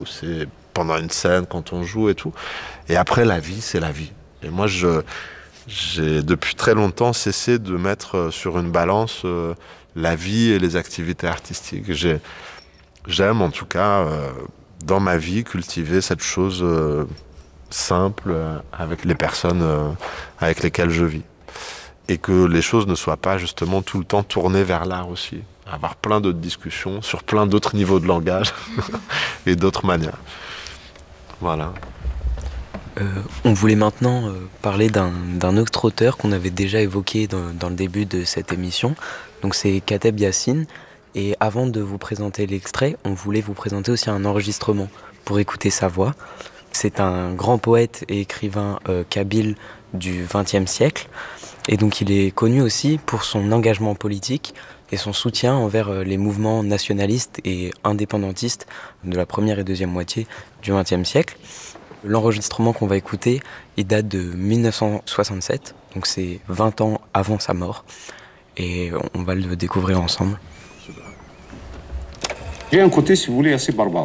C'est pendant une scène, quand on joue et tout. Et après, la vie, c'est la vie. Et moi, j'ai depuis très longtemps cessé de mettre sur une balance la vie et les activités artistiques. J'aime en tout cas, dans ma vie, cultiver cette chose simple avec les personnes avec lesquelles je vis. Et que les choses ne soient pas justement tout le temps tournées vers l'art aussi. Avoir plein d'autres discussions sur plein d'autres niveaux de langage et d'autres manières. Voilà. On voulait maintenant parler d'un autre auteur qu'on avait déjà évoqué dans le début de cette émission. Donc c'est Kateb Yassine. Et avant de vous présenter l'extrait, on voulait vous présenter aussi un enregistrement pour écouter sa voix. C'est un grand poète et écrivain kabyle du XXe siècle. Et donc il est connu aussi pour son engagement politique et son soutien envers les mouvements nationalistes et indépendantistes de la première et deuxième moitié du XXe siècle. L'enregistrement qu'on va écouter, il date de 1967, donc c'est 20 ans avant sa mort. Et on va le découvrir ensemble. J'ai un côté, si vous voulez, assez barbare.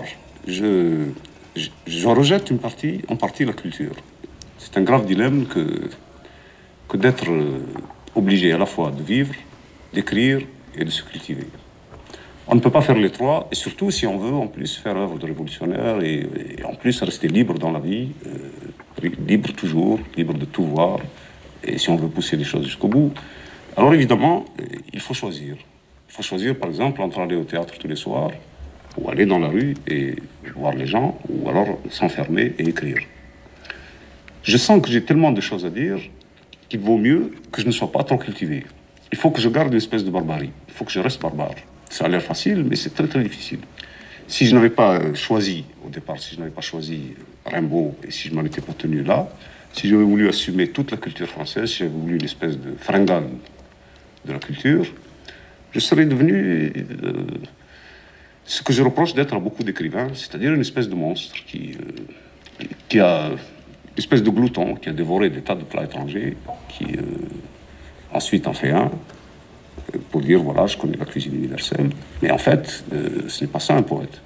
J'en rejette en partie la culture. C'est un grave dilemme que d'être obligé à la fois de vivre, d'écrire et de se cultiver. On ne peut pas faire les trois, et surtout si on veut en plus faire œuvre de révolutionnaire et en plus rester libre dans la vie, libre toujours, libre de tout voir, et si on veut pousser les choses jusqu'au bout. Alors évidemment, il faut choisir. Il faut choisir par exemple entre aller au théâtre tous les soirs, ou aller dans la rue et voir les gens, ou alors s'enfermer et écrire. Je sens que j'ai tellement de choses à dire qu'il vaut mieux que je ne sois pas trop cultivé. Il faut que je garde une espèce de barbarie. Il faut que je reste barbare. Ça a l'air facile, mais c'est très très difficile. Si je n'avais pas choisi, au départ, si je n'avais pas choisi Rimbaud, et si je m'en étais pas tenu là, si j'avais voulu assumer toute la culture française, si j'avais voulu une espèce de fringale de la culture, je serais devenu ce que je reproche d'être à beaucoup d'écrivains, c'est-à-dire une espèce de monstre qui a une espèce de glouton, qui a dévoré des tas de plats étrangers, qui ensuite en fait un, pour dire, voilà, je connais la cuisine universelle. Mais en fait, ce n'est pas ça un poète.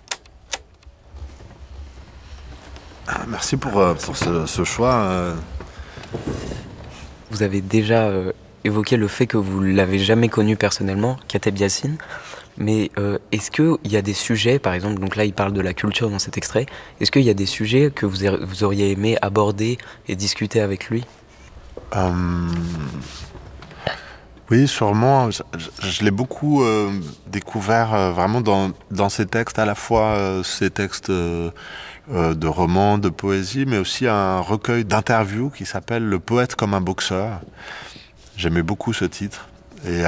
Merci pour ce choix. Vous avez déjà évoqué le fait que vous ne l'avez jamais connu personnellement, Kateb Yassine. Mais est-ce qu'il y a des sujets, par exemple, donc là il parle de la culture dans cet extrait, est-ce qu'il y a des sujets que vous auriez aimé aborder et discuter avec lui ? Oui, sûrement. Je l'ai beaucoup découvert vraiment dans ses textes, à la fois ses textes de romans, de poésie, mais aussi un recueil d'interviews qui s'appelle « Le poète comme un boxeur ». J'aimais beaucoup ce titre. Et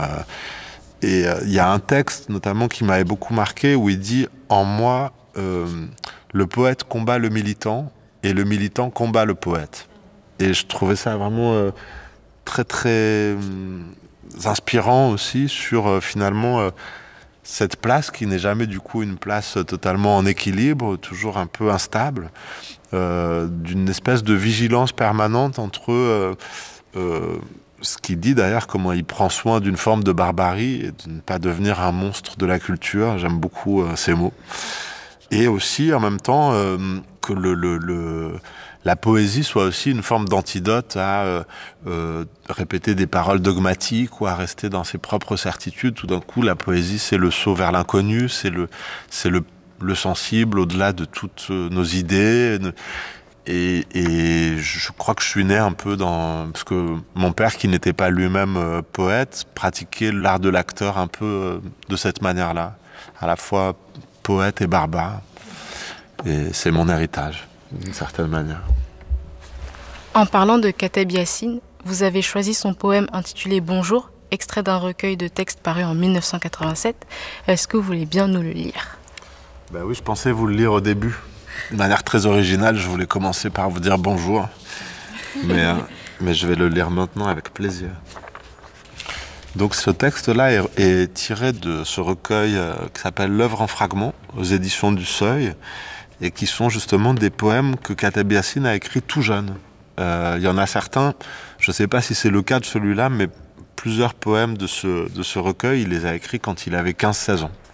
il y a un texte notamment qui m'avait beaucoup marqué où il dit « En moi, le poète combat le militant et le militant combat le poète ». Et je trouvais ça vraiment très très inspirant aussi sur finalement cette place qui n'est jamais du coup une place totalement en équilibre, toujours un peu instable, d'une espèce de vigilance permanente entre ce qu'il dit d'ailleurs, comment il prend soin d'une forme de barbarie et de ne pas devenir un monstre de la culture. J'aime beaucoup ces mots. Et aussi en même temps que la poésie soit aussi une forme d'antidote à répéter des paroles dogmatiques ou à rester dans ses propres certitudes. Tout d'un coup, la poésie, c'est le saut vers l'inconnu, c'est le sensible au-delà de toutes nos idées. Et je crois que je suis né un peu parce que mon père, qui n'était pas lui-même poète, pratiquait l'art de l'acteur un peu de cette manière-là, à la fois poète et barbare. Et c'est mon héritage, d'une certaine manière. En parlant de Kateb Yassine, vous avez choisi son poème intitulé « Bonjour », extrait d'un recueil de textes paru en 1987. Est-ce que vous voulez bien nous le lire ? Ben oui, je pensais vous le lire au début. De manière très originale, je voulais commencer par vous dire bonjour. Mais je vais le lire maintenant avec plaisir. Donc ce texte-là est tiré de ce recueil qui s'appelle « L'œuvre en fragments » aux éditions du Seuil, et qui sont justement des poèmes que Kateb Yassine a écrits tout jeune. Il y en a certains, je ne sais pas si c'est le cas de celui-là, mais plusieurs poèmes de ce recueil, il les a écrits quand il avait 15-16 ans.